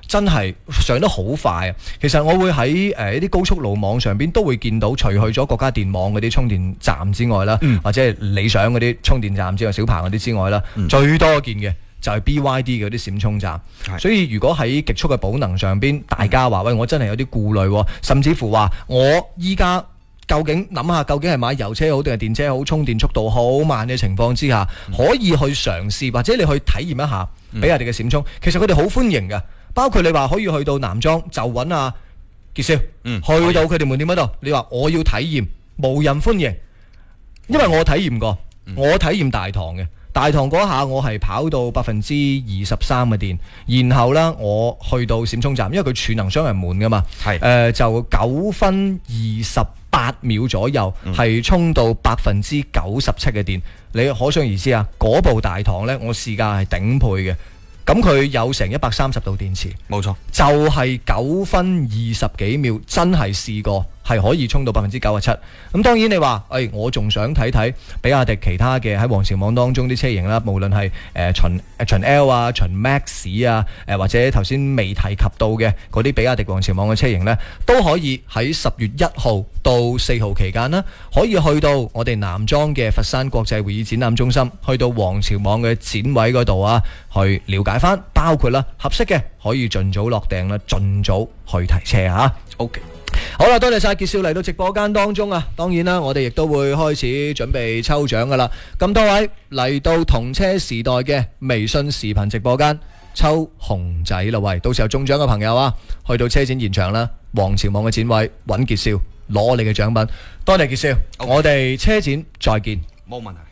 真係上得好快啊！其實我會喺一啲高速路網上邊都會見到，除去咗國家電網嗰啲充電站之外啦，或者係理想嗰啲充電站之外，小鵬嗰啲之外啦，最多見嘅就係 BYD 嗰啲閃充站。所以如果喺極速嘅寶能上邊，大家話喂，我真係有啲顧慮，甚至乎話我依家究竟諗下，究竟係買油車好定係電車好？充電速度好慢嘅情況之下，可以去嘗試，或者你去體驗一下比亞迪嘅閃充。其實佢哋好歡迎嘅。包括你話可以去到南莊就揾阿傑少，去到佢哋門店嗰度，你話我要體驗，無人歡迎，因為我體驗過，我體驗大堂嘅。大堂嗰下我係跑到23%嘅電，然後呢，我去到閃充站，因為佢儲能雙人門噶嘛，就9分28秒左右係充到97%嘅電，你可想而知啊！嗰部大堂呢，我試駕係頂配嘅。咁佢有成130度電池，冇錯，就係9分20幾秒，真係試過係可以充到97%。咁當然你話，我仲想睇睇比亞迪其他嘅喺皇朝網當中啲車型啦，無論係秦 L 啊、秦 Max 啊，或者頭先未提及到嘅嗰啲比亞迪皇朝網嘅車型呢，都可以喺10月1號到4號期間啦，可以去到我哋南莊嘅佛山國際會議展覽中心，去到皇朝網嘅展位嗰度啊，去了解翻，包括啦合適嘅可以盡早落訂啦，盡早去提車嚇。OK， 好啦，多謝晒傑少嚟到直播間當中啊！當然啦，我哋亦都會開始準備抽獎噶啦。咁多位嚟到同車時代嘅微信視頻直播間抽熊仔啦喂！到時候中獎嘅朋友啊，去到車展現場啦，皇朝網嘅展位揾傑少攞你嘅獎品。多謝傑少，我哋車展再見。冇問題。